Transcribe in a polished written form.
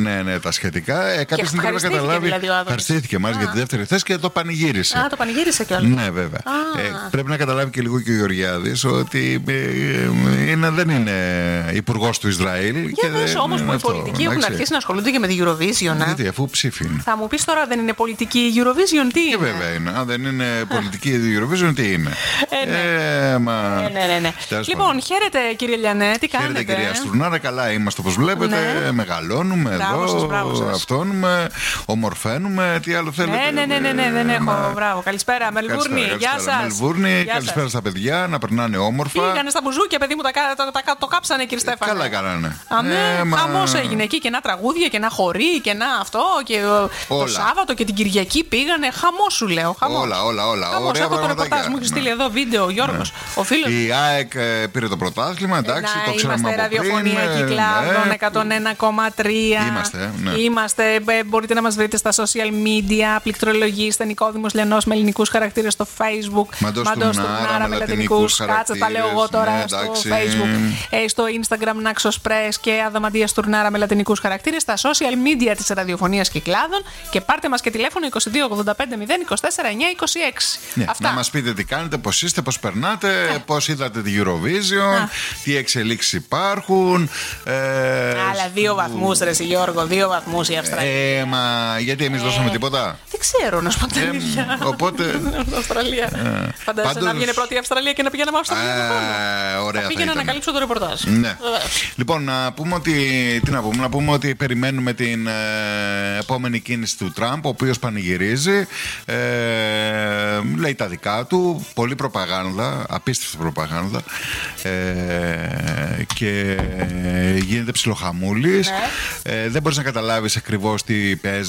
Ναι, τα σχετικά. Κάποια στιγμή πρέπει να καταλάβει. Δηλαδή, ευχαριστήθηκε μας για τη δεύτερη θέση και το πανηγύρισε. Το πανηγύρισε κιόλας. Ναι, βέβαια. Πρέπει να καταλάβει και λίγο και ο Γεωργιάδης ότι δεν είναι υπουργός του Ισραήλ. Για δες όμως που οι πολιτικοί έχουν αρχίσει να ασχολούνται και με τη Eurovision. Γιατί, αφού ψήφι είναι. Θα μου πεις τώρα, δεν είναι πολιτική η Eurovision, τι είναι? Βέβαια είναι. Αν δεν είναι πολιτική η Eurovision, τι είναι? Ναι. Λοιπόν, χαίρετε κύριε Λιανέ, τι κάνετε? Χαίρετε κυρία Στουρνάρα, καλά είμαστε όπως βλέπετε. Μεγαλώνουμε εδώ, αυτόνουμε, ομορφαίνουμε. Τι άλλο θέλετε? Ναι, δεν έχω. Μπράβο, καλησπέρα Μελβούρνη, γεια σας. Μελβούρνη, καλησπέρα στα παιδιά, να περνάνε όμορφα. Πήγανε στα μπουζούκια, παιδί μου, το κάψανε κύριε Στέφανε. Καλά κάνανε. Χαμός έγινε εκεί, και ένα τραγούδια και ένα χορί και ένα αυτό. Και το Σάββατο και την Κυριακή πήγανε. Χαμός σου λέω. Όλα. Έχω το ρεπορτάζ, μου έχει στείλει εδώ βίντεο ο Γιώργος. Η ΑΕΚ πήρε το πρωτάθλημα, εντάξει, το ξέραμε από πριν. Είμαστε ραδιοφωνία Κυκλάδων 101,3. Είμαστε, μπορείτε να μας βρείτε στα social media, πληκτρολογίστε Νικόδημος Λιανός με ελληνικούς χαρακτήρες στο Facebook. Μαντός Τουρνάρα με λατινικούς χαρακτήρες. Κάτσε, τα λέω εγώ τώρα στο Facebook. Στο Instagram Νάξος Πρες και Αδαμαντίας Τουρνάρα με λατινικούς χαρακτήρες. Στα social media της ραδιοφωνίας Κυκλάδων. Και πάρτε μας και τηλέφωνο 2285 024 926. Να μας πείτε τι κάνετε, πώς είστε, πώς περνάτε, πώς είδατε τη Eurovision, τι εξελίξεις υπάρχουν. Άλλα 2 βαθμούς ρε Γιώργο, 2 βαθμούς η Αυστραλία. Μα γιατί εμείς δώσαμε τίποτα? Δεν ξέρω να σου πω την αλήθεια. Οπότε. Αυστραλία. Φαντάζεσαι να βγαίνει πρώτη η Αυστραλία και να πηγαίναμε Αυστραλία. Ωραία. Πήγαινα να ανακαλύψω το ρεπορτάζ. Ναι. Λοιπόν, να πούμε ότι. Τι να πούμε, να πούμε ότι περιμένουμε την επόμενη κίνηση του Τραμπ, ο οποίος πανηγυρίζει. Λέει τα δικά του. Πολλή προπαγάνδα, απίστευτη προπαγάνδα. Και γίνεται ψιλοχαμούλης. Δεν μπορείς να καταλάβεις ακριβώς τι παίζει.